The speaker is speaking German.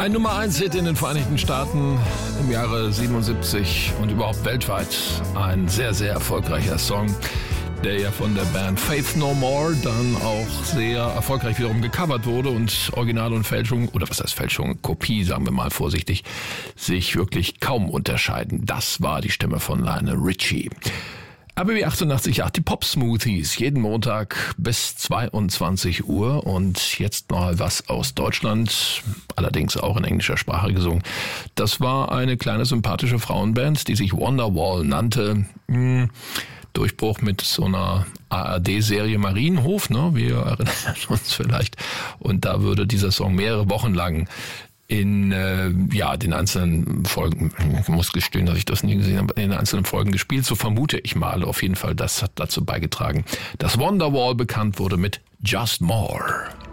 Ein Nummer-1-Hit in den Vereinigten Staaten im Jahre 77 und überhaupt weltweit ein sehr, sehr erfolgreicher Song, der ja von der Band Faith No More dann auch sehr erfolgreich wiederum gecovert wurde und Original und Fälschung, oder was heißt Fälschung, Kopie, sagen wir mal vorsichtig, sich wirklich kaum unterscheiden. Das war die Stimme von Lionel Richie. RBB 88.8, die Pop-Smoothies, jeden Montag bis 22 Uhr und jetzt mal was aus Deutschland, allerdings auch in englischer Sprache gesungen. Das war eine kleine sympathische Frauenband, die sich Wonderwall nannte. Durchbruch mit so einer ARD-Serie Marienhof, ne? Wir erinnern uns vielleicht. Und da würde dieser Song mehrere Wochen lang in den einzelnen Folgen, ich muss gestehen, dass ich das nie gesehen habe, in den einzelnen Folgen gespielt, so vermute ich mal. Auf jeden Fall, das hat dazu beigetragen, dass Wonderwall bekannt wurde mit Just More.